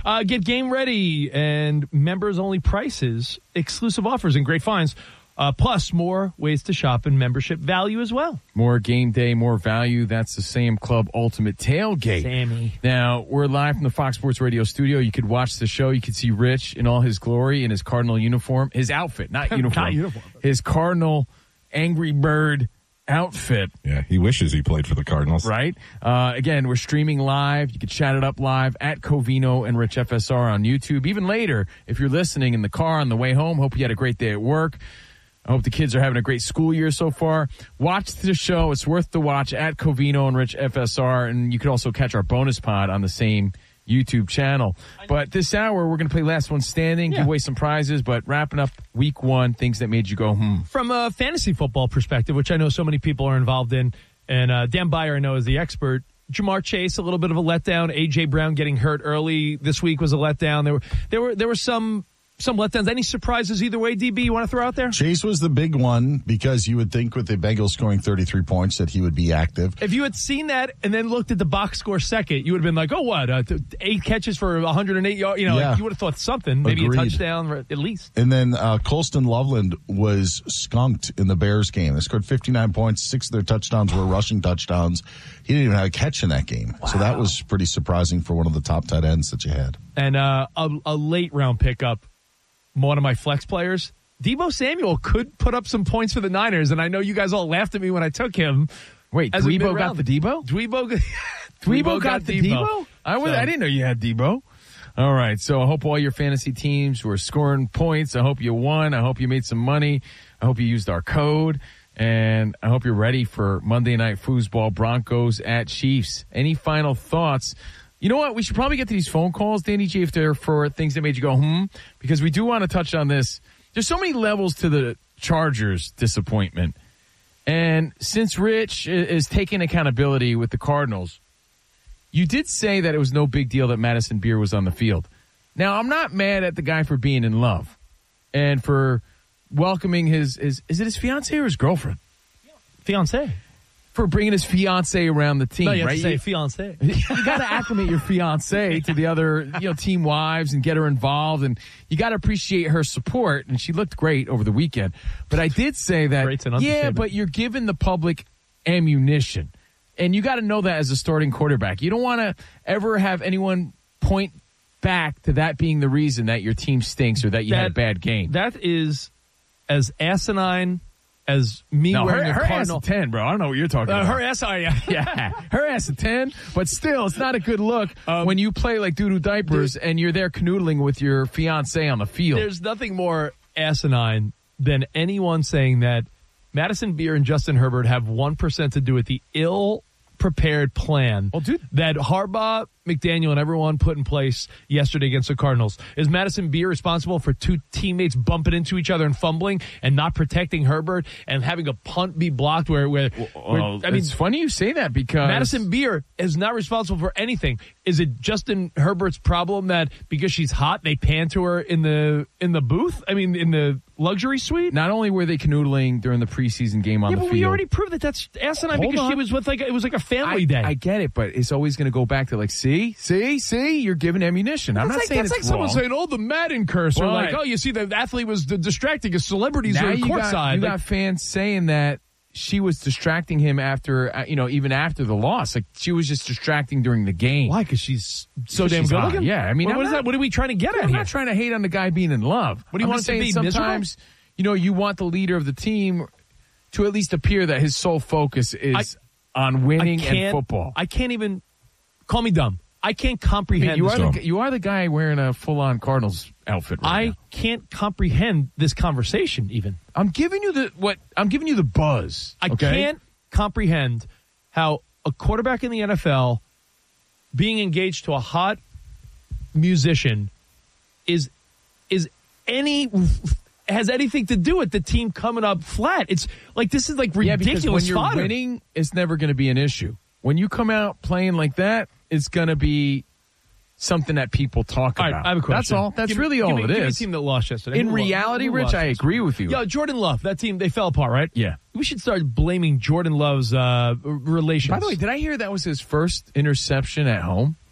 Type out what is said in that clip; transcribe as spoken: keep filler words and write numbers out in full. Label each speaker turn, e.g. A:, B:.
A: Uh, get game ready and members-only prices, exclusive offers, and great finds. Uh, plus, more ways to shop and membership value as well.
B: More game day, more value. That's the Sam Club Ultimate Tailgate.
A: Sammy.
B: Now, we're live from the Fox Sports Radio studio. You could watch the show. You could see Rich in all his glory in his Cardinal uniform. His outfit, not uniform.
A: Not uniform.
B: His Cardinal Angry Bird outfit.
C: Yeah, he wishes he played for the Cardinals.
B: Right. Uh, again, we're streaming live. You can chat it up live at Covino and Rich F S R on YouTube. Even later, if you're listening in the car on the way home, hope you had a great day at work. I hope the kids are having a great school year so far. Watch the show. It's worth the watch at Covino and Rich F S R. And you can also catch our bonus pod on the same YouTube channel. But this hour, we're going to play Last One Standing,
A: yeah.
B: give away some prizes, but wrapping up week one, things that made you go, hmm.
A: From a fantasy football perspective, which I know so many people are involved in, and uh, Dan Byer, I know, is the expert. Jamar Chase, a little bit of a letdown. A J. Brown getting hurt early this week was a letdown. There were there were there were some some letdowns. Any surprises either way, D B, you want to throw out there?
D: Chase was the big one because you would think with the Bengals scoring thirty-three points that he would be active.
A: If you had seen that and then looked at the box score second, you would have been like, oh, what, uh, eight catches for one hundred eight yards? You know,
D: yeah.
A: like you would have thought something, maybe
D: Agreed.
A: a touchdown at least.
D: And then uh, Colston Loveland was skunked in the Bears game. They scored fifty-nine points. Six of their touchdowns were rushing touchdowns. He didn't even have a catch in that game. Wow. So that was pretty surprising for one of the top tight ends that you had.
A: And uh, a, a late round pickup, one of my flex players, Deebo Samuel could put up some points for the Niners, and I know you guys all laughed at me when I took him.
B: Wait, Debo got the Debo?
A: Debo,
B: Debo, Debo got, got the Debo? Debo? I, was, so. I didn't know you had Debo. All right, so I hope all your fantasy teams were scoring points. I hope you won. I hope you made some money. I hope you used our code. And I hope you're ready for Monday Night Foosball, Broncos at Chiefs. Any final thoughts? You know what? We should probably get to these phone calls, Danny G, if they're for things that made you go, hmm, because we do want to touch on this. There's so many levels to the Chargers' disappointment. And since Rich is taking accountability with the Cardinals, you did say that it was no big deal that Madison Beer was on the field. Now, I'm not mad at the guy for being in love and for welcoming his, his is it his fiance or his girlfriend?
A: Fiance.
B: For bringing his fiance around the team,
A: no, you have
B: right?
A: to say
B: you,
A: fiance.
B: You got to acclimate your fiance to the other, you know, team wives and get her involved, and you got to appreciate her support. And she looked great over the weekend. But I did say that, yeah, but you're giving the public ammunition, and you got to know that as a starting quarterback. You don't want to ever have anyone point back to that being the reason that your team stinks or that you
A: that,
B: had a bad game.
A: That is as asinine as me
B: no,
A: wearing
B: her,
A: a
B: her
A: Cardinal.
B: ass a ten, bro. I don't know what you're talking
A: uh,
B: about.
A: Her ass, oh, yeah.
B: yeah. Her ass a ten, but still, it's not a good look um, when you play like doo-doo diapers and you're there canoodling with your fiance on the field.
A: There's nothing more asinine than anyone saying that Madison Beer and Justin Herbert have one percent to do with the ill-prepared plan
B: well, dude.
A: that Harbaugh, McDaniel, and everyone put in place yesterday against the Cardinals. Is Madison Beer responsible for two teammates bumping into each other and fumbling and not protecting Herbert and having a punt be blocked where, where,
B: well,
A: where
B: I
A: mean,
B: it's funny you say that because
A: Madison Beer is not responsible for anything. Is it Justin Herbert's problem that because she's hot, they pan to her in the, in the booth? I mean, in the luxury suite?
B: Not only were they canoodling during the preseason game on
A: yeah,
B: the
A: but
B: field.
A: we already proved that that's asinine
B: Hold
A: because
B: on.
A: she was with like, it was like a family
B: I,
A: day.
B: I get it, but it's always going to go back to like, see, see, see, you're giving ammunition. I'm
A: that's
B: not
A: like,
B: saying
A: that's
B: it's
A: like someone
B: wrong.
A: saying, "Oh, the Madden curse," or
B: Right.
A: like, "Oh, you see, the athlete was d- distracting as celebrities
B: now
A: are
B: you
A: courtside."
B: got, you
A: like,
B: got fans saying that she was distracting him after, uh, you know, even after the loss. Like she was just distracting during the game.
A: why? Because she's so
B: Because
A: damn
B: she's
A: good
B: hot.
A: looking.
B: Yeah, I mean,
A: what,
B: I'm
A: what is
B: not-
A: that? What are we trying to get at
B: I'm
A: here?
B: not trying to hate on the guy being in love.
A: What do you
B: I'm
A: want
B: just
A: it to
B: saying
A: be,
B: sometimes, you know, you want the leader of the team to at least appear that his sole focus is I, on winning and football.
A: I can't even call me dumb. I can't comprehend.
B: I mean, you,
A: this
B: are the, you are the guy wearing a full-on Cardinals outfit right
A: I
B: now.
A: can't comprehend this conversation. Even
B: I'm giving you the what? I'm giving you the buzz.
A: I
B: okay?
A: can't comprehend how a quarterback in the N F L being engaged to a hot musician is is any has anything to do with the team coming up flat. It's like this is like ridiculous.
B: Yeah, because when you're
A: fodder.
B: winning, it's never going to be an issue. When you come out playing like that, it's going to be something that people talk
A: all
B: about.
A: Right, I have a question.
B: That's all. That's
A: give
B: really
A: me,
B: all
A: give me,
B: it
A: give me
B: is.
A: a team that lost yesterday.
B: In
A: Who
B: reality,
A: who
B: Rich, I
A: yesterday?
B: agree with you.
A: Yeah, Jordan Love. That team, they fell apart, right?
B: Yeah.
A: We should start blaming Jordan Love's uh, relations.
B: By the way, did I hear that was his first interception at home?